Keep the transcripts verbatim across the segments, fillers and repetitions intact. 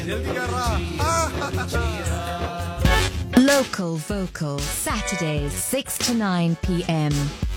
Local Vocal, Saturdays, six to nine p.m.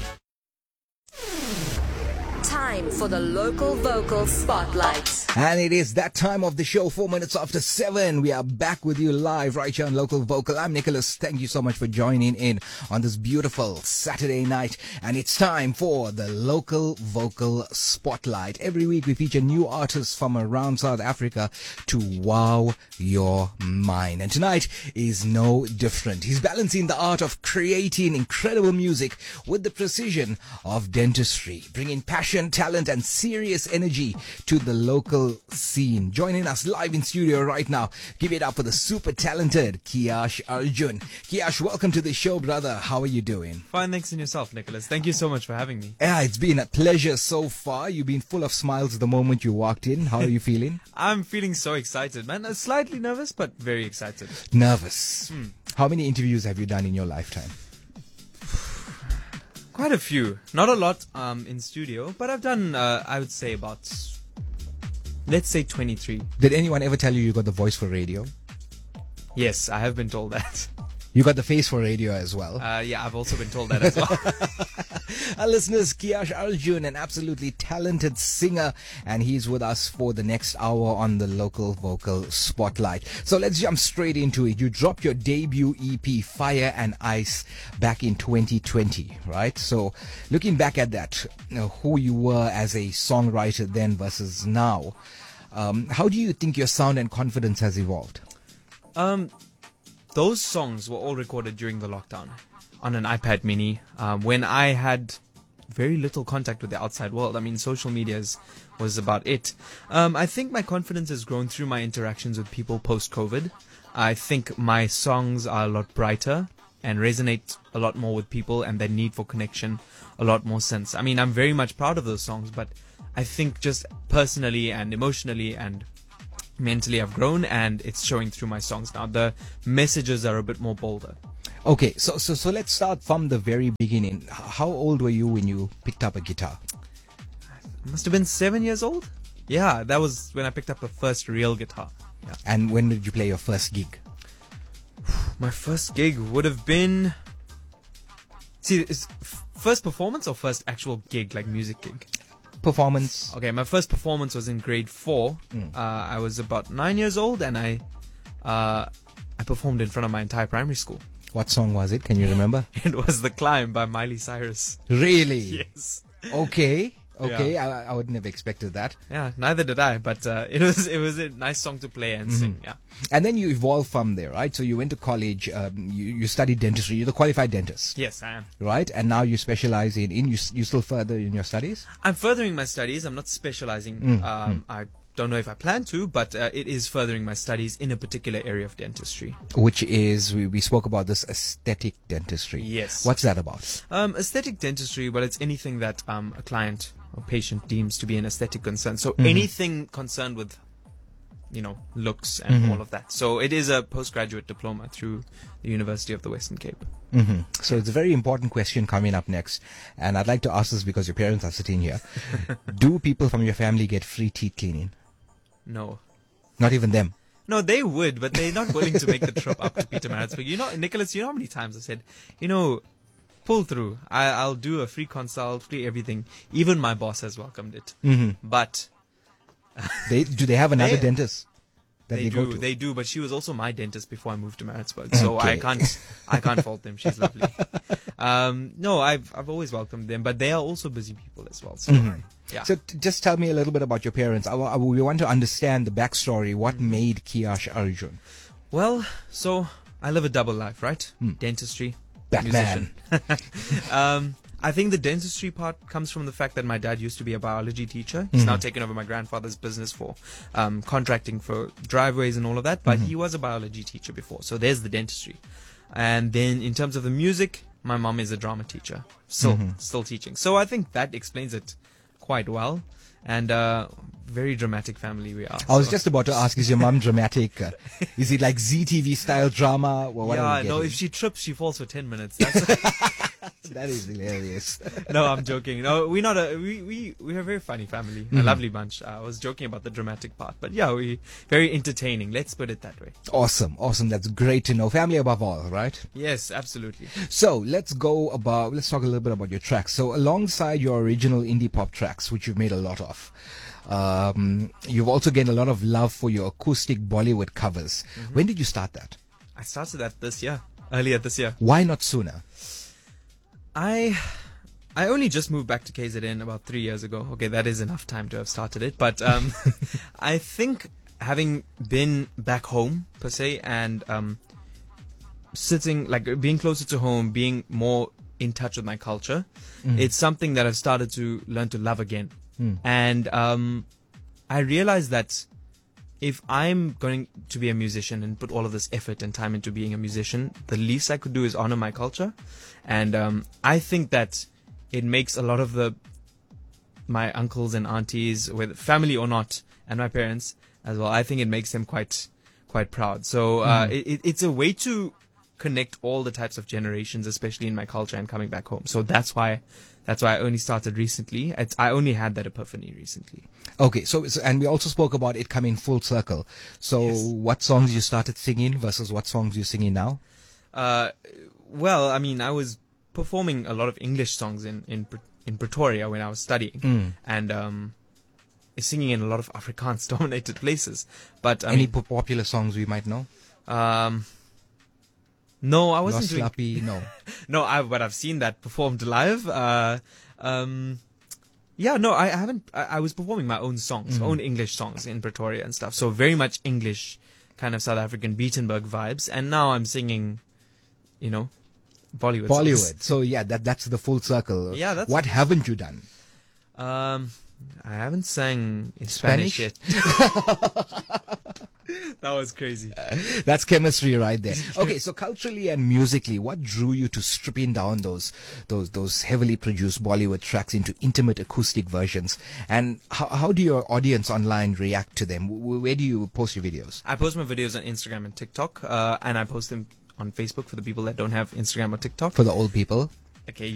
Time for the Local Vocal Spotlight. And it is that time of the show, four minutes after seven. We are back with you live right here on Local Vocal. I'm Nicholas. Thank you so much for joining in on this beautiful Saturday night. And it's time for the Local Vocal Spotlight. Every week we feature new artists from around South Africa to wow your mind. And tonight is no different. He's balancing the art of creating incredible music with the precision of dentistry, bringing passion, talent and serious energy to the local scene. Joining us live in studio right now. Give it up for the super talented Kiyash Arjun. Kiyash, welcome to the show, brother. How are you doing? Fine, thanks, and yourself, Nicholas. Thank you so much for having me. Yeah, it's been a pleasure so far. You've been full of smiles the moment you walked in. How are you feeling? I'm feeling so excited, man. Uh, slightly nervous, but very excited. Nervous. Hmm. How many interviews have you done in your lifetime? Quite a few. Not a lot um, in studio, but I've done, uh, I would say, about, let's say twenty-three. Did anyone ever tell you you got the voice for radio? Yes, I have been told that. You got the face for radio as well. Uh, yeah, I've also been told that as well. Our listeners, Kiyash Arjun, an absolutely talented singer, and he's with us for the next hour on the Local Vocal Spotlight. So let's jump straight into it. You dropped your debut E P, Fire and Ice, back in twenty twenty, right? So looking back at that, you know, who you were as a songwriter then versus now, um, how do you think your sound and confidence has evolved? Um... Those songs were all recorded during the lockdown on an iPad mini um, when I had very little contact with the outside world. I mean, social media was about it. Um, I think my confidence has grown through my interactions with people post-COVID. I think my songs are a lot brighter and resonate a lot more with people, and their need for connection a lot more sense. I mean, I'm very much proud of those songs, but I think just personally and emotionally and mentally I've grown, and it's showing through my songs now. The messages are a bit more bolder. Okay, so so so let's start from the very beginning. H- How old were you when you picked up a guitar? I must have been seven years old. Yeah, that was when I picked up the first real guitar. Yeah. And when did you play your first gig? My first gig would have been... See, is f- first performance or first actual gig, like music gig? Performance. Okay, my first performance was in grade four. Mm. Uh, I was about nine years old, and I uh, I performed in front of my entire primary school. What song was it? Can you remember? It was The Climb by Miley Cyrus. Really? Yes. Okay. Okay. Yeah. I, I wouldn't have expected that. Yeah, neither did I, but uh, it was it was a nice song to play and sing. Yeah. And then you evolved from there, right? So you went to college. Um, you, you studied dentistry. You're the qualified dentist. Yes, I am. Right? And now you specialize in, in you, you still further in your studies? I'm furthering my studies. I'm not specializing. Mm, Um, I don't know if I plan to, but uh, it is furthering my studies in a particular area of dentistry. Which is, we, we spoke about this aesthetic dentistry. Yes. What's that about? Um, aesthetic dentistry, well, it's anything that um, a client or patient deems to be an aesthetic concern. So Mm-hmm. anything concerned with, you know, looks and Mm-hmm. all of that. So it is a postgraduate diploma through the University of the Western Cape. Mm-hmm. So it's a very important question coming up next. And I'd like to ask this because your parents are sitting here. Do people from your family get free teeth cleaning? No. Not even them. No, they would, but they're not willing to make the trip up to Pietermaritzburg. You know, Nicholas, you know how many times I said, you know, pull through. I, I'll do a free consult, free everything. Even my boss has welcomed it. Mm-hmm. But They, do they have another They- dentist that they, they, do, go to? they do. But she was also my dentist before I moved to Maritzburg, so I Okay. can't, I can't fault them. She's lovely. Um, no, I've, I've always welcomed them, but they are also busy people as well. So, yeah. So t- just tell me a little bit about your parents. I, I, we want to understand the backstory. What made Kiyash Arjun? Well, so I live a double life, right? Hmm. Dentistry, Batman. musician. um, I think the dentistry part comes from the fact that my dad used to be a biology teacher. He's now taken over my grandfather's business for um, contracting for driveways and all of that. But he was a biology teacher before. So there's the dentistry. And then in terms of the music, my mom is a drama teacher. Still, still teaching. So I think that explains it quite well. And uh, very dramatic family we are. I was so- just about to ask, is your mom dramatic? Uh, is it like Z T V style drama? Well, what are yeah, we no, getting? if she trips, she falls for ten minutes. That's That is hilarious. No, I'm joking. No, we're not a we we we're a very funny family, a lovely bunch. Uh, I was joking about the dramatic part, but yeah, we very entertaining. Let's put it that way. Awesome, awesome. That's great to know. Family above all, right? Yes, absolutely. So let's go about. Let's talk a little bit about your tracks. So alongside your original indie pop tracks, which you've made a lot of, um, you've also gained a lot of love for your acoustic Bollywood covers. Mm-hmm. When did you start that? I started that this year, earlier this year. Why not sooner? I I only just moved back to K Z N about three years ago. Okay, that is enough time to have started it. But um, I think having been back home, per se, and um, sitting, like being closer to home, being more in touch with my culture, mm. it's something that I've started to learn to love again. Mm. And um, I realized that if I'm going to be a musician and put all of this effort and time into being a musician, the least I could do is honor my culture. And um, I think that it makes a lot of the my uncles and aunties, whether family or not, and my parents as well, I think it makes them quite quite proud. So uh, mm. it, it's a way to connect all the types of generations, especially in my culture and coming back home. So that's why that's why I only started recently. It's, I only had that epiphany recently. Okay, so, so and we also spoke about it coming full circle. So yes. What songs you started singing versus what songs you're singing now? Uh, well, I mean, I was performing a lot of English songs in in, in Pretoria when I was studying, mm. and um, singing in a lot of Afrikaans-dominated places. But I any mean, popular songs we might know? Um, no, I wasn't Lost doing. Lappy, no, no, I but I've seen that performed live. Uh, um. Yeah, no, I haven't. I, I was performing my own songs, mm-hmm. own English songs in Pretoria and stuff. So very much English, kind of South African Beatenberg vibes. And now I'm singing, you know, Bollywood. Bollywood. Songs. So yeah, that that's the full circle. Yeah, that's. What haven't you done? Um, I haven't sang in Spanish, Spanish yet. That was crazy. Uh, that's chemistry right there. Okay, so culturally and musically, what drew you to stripping down those those those heavily produced Bollywood tracks into intimate acoustic versions? And how how do your audience online react to them? Where do you post your videos? I post my videos on Instagram and TikTok, uh, and I post them on Facebook for the people that don't have Instagram or TikTok. For the old people. Okay.